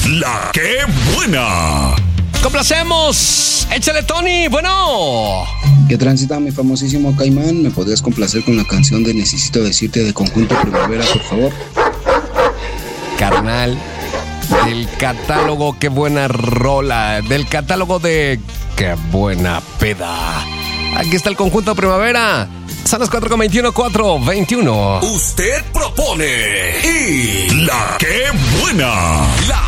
La que buena. ¡Complacemos! ¡Échale, Tony! ¡Bueno! Que transita mi famosísimo Caimán. ¿Me podrías complacer con la canción de Necesito Decirte de Conjunto Primavera, por favor? Carnal, del catálogo Qué Buena Rola, del catálogo de Qué Buena Peda. Aquí está el Conjunto Primavera. Son las 4:21, 4:21. Usted propone y La que buena. La